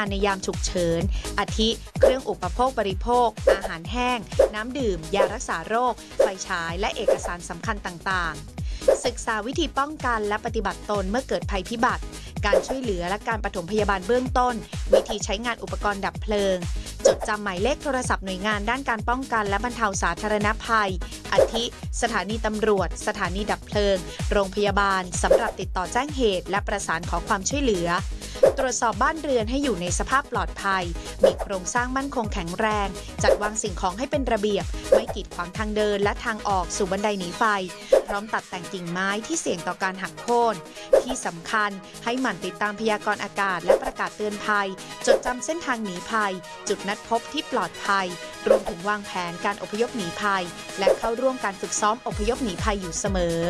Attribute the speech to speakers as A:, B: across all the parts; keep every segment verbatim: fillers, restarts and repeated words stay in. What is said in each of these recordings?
A: านในยามฉุกเฉินอาทิเครื่องอุปโภคบริโภคอาหารแห้งน้ำดื่มยารักษาโรคไฟฉายและเอกสารสำคัญต่างๆศึกษาวิธีป้องกันและปฏิบัติตนเมื่อเกิดภัยพิบัติการช่วยเหลือและการปฐมพยาบาลเบื้องต้นวิธีใช้งานอุปกรณ์ดับเพลิงจดจำหมายเลขโทรศัพท์หน่วยงานด้านการป้องกันและบรรเทาสาธารณภัยอาทิสถานีตำรวจสถานีดับเพลิงโรงพยาบาลสำหรับติดต่อแจ้งเหตุและประสานขอความช่วยเหลือตรวจสอบบ้านเรือนให้อยู่ในสภาพปลอดภัยมีโครงสร้างมั่นคงแข็งแรงจัดวางสิ่งของให้เป็นระเบียบไม่กีดขวางทางเดินและทางออกสู่บันไดหนีไฟพร้อมตัดแต่งกิ่งไม้ที่เสี่ยงต่อการหักโค่นที่สำคัญให้หมั่นติดตามพยากรณ์อากาศและประกาศเตือนภัยจดจำเส้นทางหนีภัยจุดนัดพบที่ปลอดภัยรวมถึงวางแผนการอพยพหนีภัยและเข้าร่วมการฝึกซ้อมอพยพหนีภัยอยู่เสมอ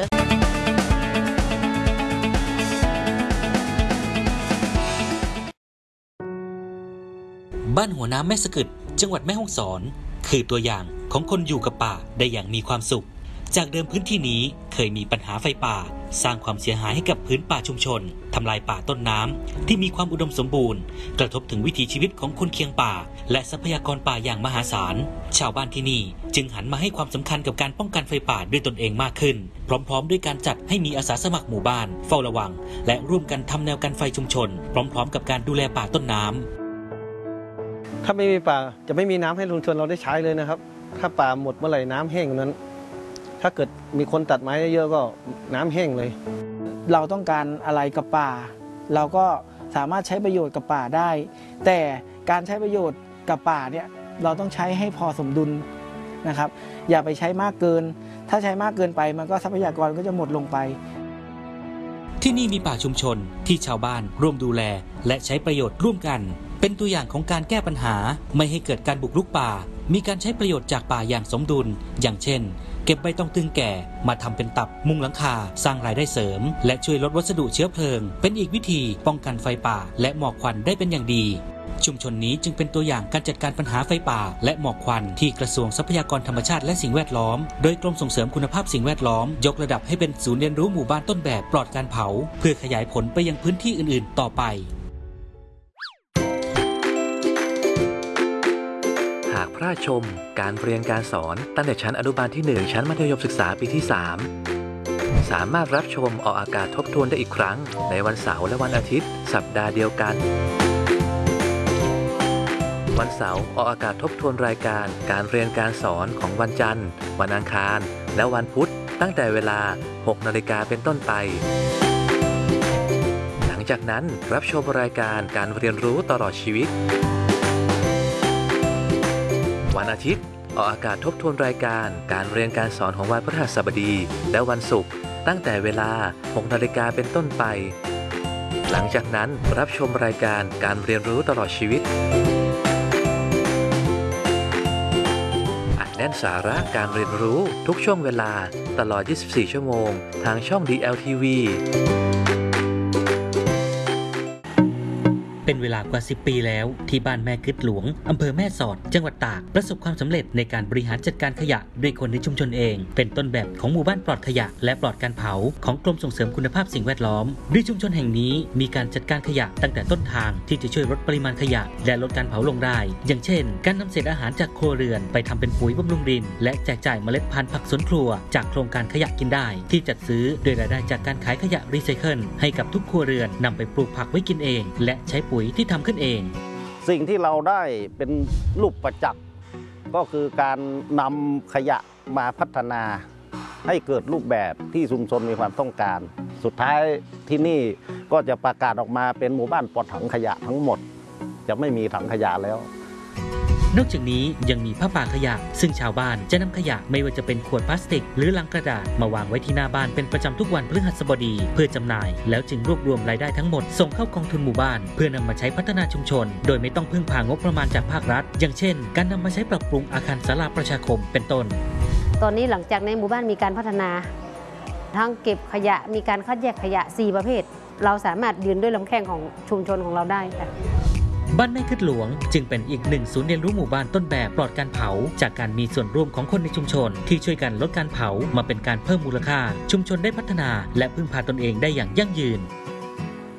B: บ้านหัวน้ำแม่สะกึดจังหวัดแม่ฮ่องสอนคือตัวอย่างของคนอยู่กับป่าได้อย่างมีความสุขจากเดิมพื้นที่นี้เคยมีปัญหาไฟป่าสร้างความเสียหายให้กับพื้นป่าชุมชนทำลายป่าต้นน้ำที่มีความอุดมสมบูรณ์กระทบถึงวิถีชีวิตของคนเคียงป่าและทรัพยากรป่าอย่างมหาศาลชาวบ้านที่นี่จึงหันมาให้ความสำคัญกับการป้องกันไฟป่าด้วยตนเองมากขึ้นพร้อมๆด้วยการจัดให้มีอาสาสมัครหมู่บ้านเฝ้าระวังและร่วมกันทำแนวกันไฟชุมชนพร้อมๆกับการดูแลป่าต้นน้ำ
C: ถ้าไม่มีป่าจะไม่มีน้ำให้ชุมชนเราได้ใช้เลยนะครับถ้าป่าหมดเมื่อไหร่น้ำแห้งนั้นถ้าเกิดมีคนตัดไม้เยอะๆก็น้ำแห้งเลย
D: เราต้องการอะไรกับป่าเราก็สามารถใช้ประโยชน์กับป่าได้แต่การใช้ประโยชน์กับป่าเนี่ยเราต้องใช้ให้พอสมดุลนะครับอย่าไปใช้มากเกินถ้าใช้มากเกินไปมันก็ทรัพยากรก็จะหมดลงไป
B: ที่นี่มีป่าชุมชนที่ชาวบ้านร่วมดูแลและใช้ประโยชน์ร่วมกันเป็นตัวอย่างของการแก้ปัญหาไม่ให้เกิดการบุกรุกป่ามีการใช้ประโยชน์จากป่าอย่างสมดุลอย่างเช่นเก็บใบตองตึงแก่มาทำเป็นตับมุงหลังคาสร้างรายได้เสริมและช่วยลดวัสดุเชื้อเพลิงเป็นอีกวิธีป้องกันไฟป่าและหมอกควันได้เป็นอย่างดีชุมชนนี้จึงเป็นตัวอย่างการจัดการปัญหาไฟป่าและหมอกควันที่กระทรวงทรัพยากรธรรมชาติและสิ่งแวดล้อมโดยกรมส่งเสริมคุณภาพสิ่งแวดล้อมยกระดับให้เป็นศูนย์เรียนรู้หมู่บ้านต้นแบบปลอดการเผาเพื่อขยายผลไปยังพื้นที่อื่นๆต่อไป
E: หากพระชมการเรียนการสอนตั้งแต่ชั้นอนุบาลที่หนึ่งชั้นมัธยมศึกษาปีที่สามสามารถรับชมออกอากาศทบทวนได้อีกครั้งในวันเสาร์และวันอาทิตย์สัปดาห์เดียวกันวันเสาร์ออกอากาศทบทวนรายการการเรียนการสอนของวันจันทร์วันอังคารและวันพุธตั้งแต่เวลา หกนาฬิกาเป็นต้นไปหลังจากนั้นรับชมรายการการเรียนรู้ตลอดชีวิตวันอาทิตย์ออกอากาศทบทวนรายการการเรียนการสอนของวันพฤหัสบดีและวันศุกร์ตั้งแต่เวลา หกนาฬิกาเป็นต้นไปหลังจากนั้นรับชมรายการการเรียนรู้ตลอดชีวิตอัดแน่นสาระการเรียนรู้ทุกช่วงเวลาตลอดยี่สิบสี่ชั่วโมงทางช่อง ดี แอล ที วี
B: เป็นเวลากว่าสิบปีแล้วที่บ้านแม่กึดหลวงอำเภอแม่สอดจังหวัดตากประสบความสำเร็จในการบริหารจัดการขยะด้วยคนในชุมชนเองเป็นต้นแบบของหมู่บ้านปลอดขยะและปลอดการเผาของกรมส่งเสริมคุณภาพสิ่งแวดล้อมด้วยชุมชนแห่งนี้มีการจัดการขยะตั้งแต่ต้นทางที่จะช่วยลดปริมาณขยะและลดการเผาลงได้อย่างเช่นการนำเศษอาหารจากครัวเรือนไปทำเป็นปุ๋ยบำรุงดินและแจกจ่ายเมล็ดพันธุ์ผักสวนครัวจากโครงการขยะกินได้ที่จัดซื้อโดยรายได้จากการขายขยะรีไซเคิลให้กับทุกครัวเรือนนำไปปลูกผักไว้กินเองและใช้ปุ๋ยที่ทำขึ้นเอง
C: สิ่งที่เราได้เป็นรูปประจักษ์ก็คือการนำขยะมาพัฒนาให้เกิดรูปแบบที่ชุมชนมีความต้องการสุดท้ายที่นี่ก็จะประกาศออกมาเป็นหมู่บ้านปลอดถังขยะทั้งหมดจะไม่มีถังขยะแล้ว
B: นอกจากนี้ยังมีผ้าป่าขยะซึ่งชาวบ้านจะนำขยะไม่ว่าจะเป็นขวดพลาสติกหรือลังกระดาษมาวางไว้ที่หน้าบ้านเป็นประจำทุกวันพฤหัสบดีเพื่อจำหน่ายแล้วจึงรวบรวมรายได้ทั้งหมดส่งเข้ากองทุนหมู่บ้านเพื่อนำมาใช้พัฒนาชุมชนโดยไม่ต้องพึ่งพางบประมาณจากภาครัฐอย่างเช่นการนำมาใช้ปรับปรุงอาคารศาลาประชาคมเป็นต้น
F: ตอนนี้หลังจากในหมู่บ้านมีการพัฒนาทั้งเก็บขยะมีการคัดแยกขยะสี่ประเภทเราสามารถยืนด้วยลำแข้งของชุมชนของเราได้ค่ะ
B: บ้านแม่กึดหลวงจึงเป็นอีกหนึ่งศูนย์เรียนรู้หมู่บ้านต้นแบบปลอดการเผาจากการมีส่วนร่วมของคนในชุมชนที่ช่วยกันลดการเผามาเป็นการเพิ่มมูลค่าชุมชนได้พัฒนาและพึ่งพาตนเองได้อย่างยั่งยืน